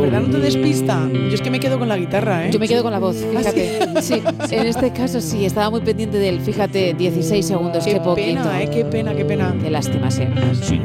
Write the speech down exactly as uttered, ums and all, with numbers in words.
verdad no te despista? Yo es que me quedo con la guitarra, ¿eh? Yo me quedo con la voz, fíjate. Sí, en este caso sí, estaba muy pendiente de él. Fíjate, dieciséis segundos, qué, qué poquito. pena, ¿eh? Qué pena, qué pena. Qué lástima, sí. Sí,